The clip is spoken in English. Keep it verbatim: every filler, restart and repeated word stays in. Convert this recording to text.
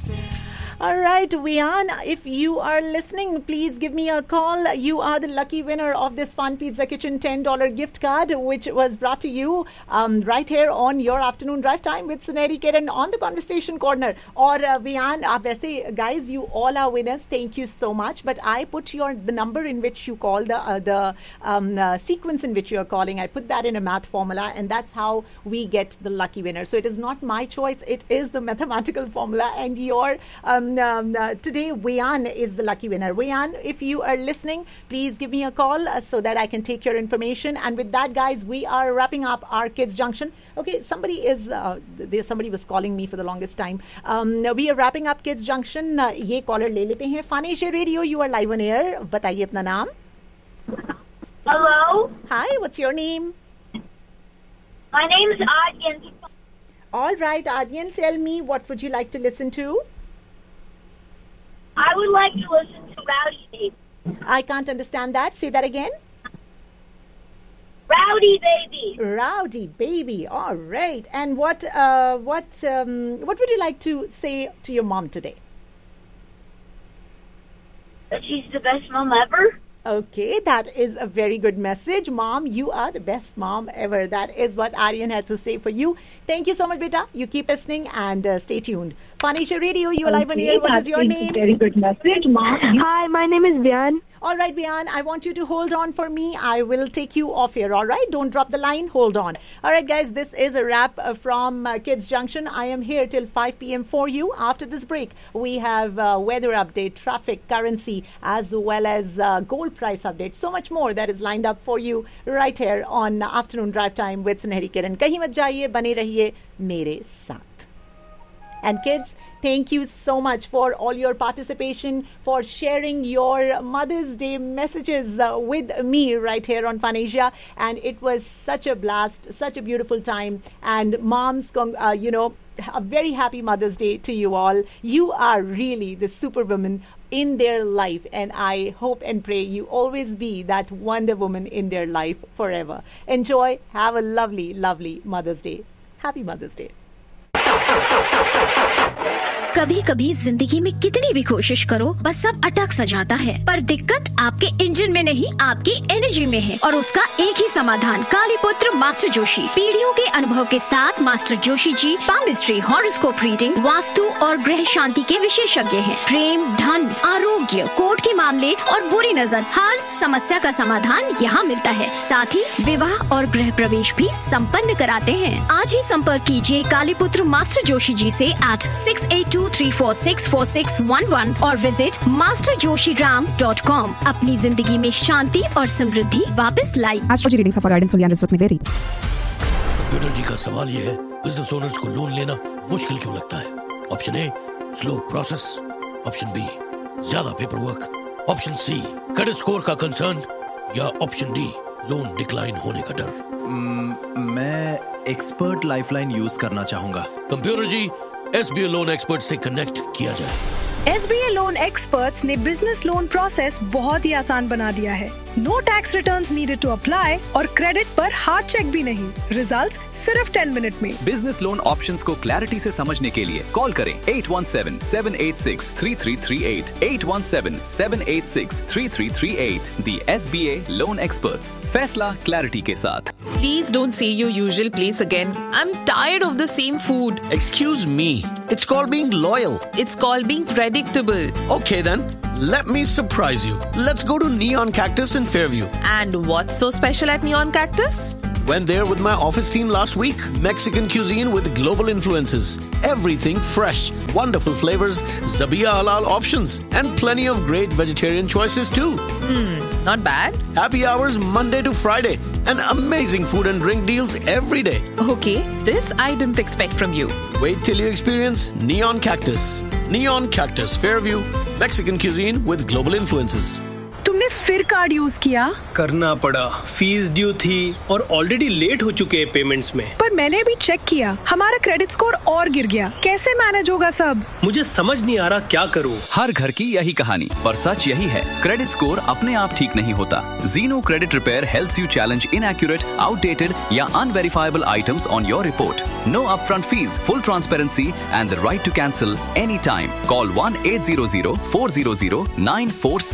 All right, Vian, if you are listening, please give me a call. You are the lucky winner of this Fun Pizza Kitchen ten dollars gift card, which was brought to you um, right here on your afternoon drive time with Sunehri Kiran on the Conversation Corner. Or uh, Vian, uh, वैसे guys, you all are winners. Thank you so much. But I put your the number in which you call the uh, the um, uh, sequence in which you are calling. I put that in a math formula, and that's how we get the lucky winner. So it is not my choice; it is the mathematical formula, and your um, Um, uh, today, Vian is the lucky winner. Vian, if you are listening, please give me a call uh, so that I can take your information. And with that, guys, we are wrapping up our Kids Junction. Okay, somebody is uh, there. Somebody was calling me for the longest time. Um, we are wrapping up Kids Junction. Uh, ये caller ले लेते हैं. Fun Asia Radio, you are live on air. बताइए अपना नाम. Hello. Hi, what's your name? My name is Adyan. All right, Adyan, tell me, what would you like to listen to? I would like to listen to Rowdy Baby. I can't understand that. Say that again. Rowdy Baby. Rowdy Baby. All right. And what uh, what um, what would you like to say to your mom today? That she's the best mom ever. Okay, that is a very good message. Mom, you are the best mom ever. That is what Aryan had to say for you. Thank you so much, beta. You keep listening and uh, stay tuned. Fun Asia Radio, you are live on air. What is your name? Very good message, Mom. Hi, my name is Vian. All right, Vian, I want you to hold on for me. I will take you off here, all right? Don't drop the line. Hold on. All right, guys, this is a wrap uh, from uh, Kids Junction. I am here till five p.m. for you. After this break, we have uh, weather update, traffic, currency, as well as uh, gold price update. So much more that is lined up for you right here on uh, Afternoon Drive Time with Sunehri Kiran. Kahin mat jaiye, bane rahiye mere saath. And kids, thank you so much for all your participation, for sharing your Mother's Day messages uh, with me right here on Fun Asia. And it was such a blast, such a beautiful time. And moms, uh, you know, a very happy Mother's Day to you all. You are really the superwoman in their life, and I hope and pray you always be that Wonder Woman in their life forever. Enjoy. Have a lovely, lovely Mother's Day. Happy Mother's Day. कभी कभी जिंदगी में कितनी भी कोशिश करो बस सब अटक सा जाता है, पर दिक्कत आपके इंजन में नहीं आपकी एनर्जी में है, और उसका एक ही समाधान, कालीपुत्र मास्टर जोशी। पीढ़ियों के अनुभव के साथ master Joshi ji palmistry, horoscope reading, vastu और ग्रह शांति के विशेषज्ञ हैं। प्रेम, धन, आरोग्य, कोर्ट के मामले और बुरी नजर, हर समस्या का समाधान यहाँ मिलता है। साथ ही विवाह और गृह प्रवेश भी संपन्न कराते हैं। आज ही संपर्क कीजिए कालीपुत्र मास्टर जोशी जी से eight six eight to three four six four six one one और विजिट मास्टर जोशी ग्राम डॉट कॉम। अपनी जिंदगी में शांति और समृद्धि वापस लाई। Astrology readings for guidance only and results में वेरी। कंप्यूटर जी का सवाल ये है, बिजनेस ओनर्स को लोन लेना मुश्किल क्यों लगता है? Option A, slow process. Option B, ज्यादा paper work. Option C, credit score का कंसर्न। या ऑप्शन डी, लोन डिक्लाइन होने का डर। mm, मैं एक्सपर्ट लाइफलाइन यूज करना चाहूंगा। कंप्यूटर जी, एस बी ए लोन एक्सपर्ट से कनेक्ट किया जाए। एस बी ए लोन एक्सपर्ट्स ने बिजनेस लोन प्रोसेस बहुत ही आसान बना दिया है। No tax returns needed to apply और क्रेडिट पर हार्ड चेक भी नहीं। रिजल्ट्स सिर्फ टेन मिनट में। बिजनेस लोन ऑप्शंस को क्लैरिटी से समझने के लिए कॉल करें eight one seven seven eight six three three three eight eight one seven seven eight six three three three eight. दी एस बी ए लोन एक्सपर्ट्स, फैसला clarity के साथ। Please don't say your usual place again. I'm tired of the same food. Excuse me. It's called being loyal. It's called being predictable. Okay then, let me surprise you. Let's go to Neon Cactus in Fairview. And what's so special at Neon Cactus? Went there with my office team last week. Mexican cuisine with global influences. Everything fresh, wonderful flavors, Zabiya halal options, and plenty of great vegetarian choices too. Hmm, not bad. Happy hours Monday to Friday, and amazing food and drink deals every day. Okay, this I didn't expect from you. Wait till you experience Neon Cactus. Neon Cactus, Fairview, Mexican cuisine with global influences. तुमने फिर card use किया? करना पड़ा, fees due थी और already late हो चुके हैं पेमेंट्स में। पर मैंने अभी चेक किया, हमारा क्रेडिट स्कोर और गिर गया। कैसे मैनेज होगा सब? मुझे समझ नहीं आ रहा क्या करूं। हर घर की यही कहानी, पर सच यही है, क्रेडिट स्कोर अपने आप ठीक नहीं होता। Zeno Credit Repair helps you challenge inaccurate, outdated या unverifiable items on your report. No upfront fees, full transparency and the right to cancel anytime. Call one eight hundred four hundred nine four six